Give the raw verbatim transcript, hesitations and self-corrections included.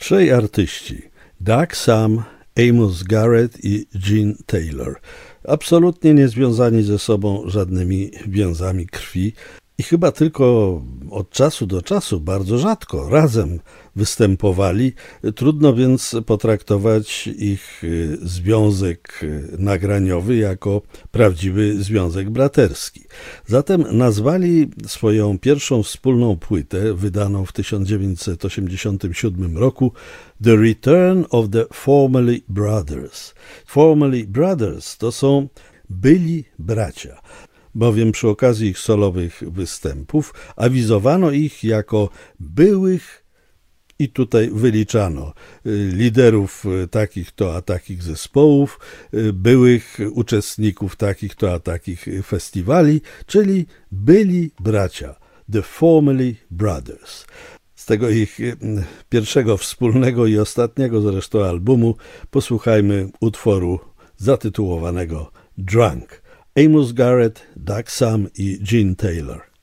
Trzej artyści, Doug Sahm, Amos Garrett i Gene Taylor, absolutnie nie związani ze sobą żadnymi więzami krwi i chyba tylko od czasu do czasu, bardzo rzadko, razem występowali. Trudno więc potraktować ich związek nagraniowy jako prawdziwy związek braterski. Zatem nazwali swoją pierwszą wspólną płytę, wydaną w tysiąc dziewięćset osiemdziesiątym siódmym roku, The Return of the Formerly Brothers. Formerly Brothers to są byli bracia, bowiem przy okazji ich solowych występów awizowano ich jako byłych, i tutaj wyliczano liderów takich to a takich zespołów, byłych uczestników takich to a takich festiwali, czyli byli bracia, The Formerly Brothers. Z tego ich pierwszego wspólnego i ostatniego zresztą albumu posłuchajmy utworu zatytułowanego Drunk. Amos Garrett, Doug Sahm i Gene Taylor.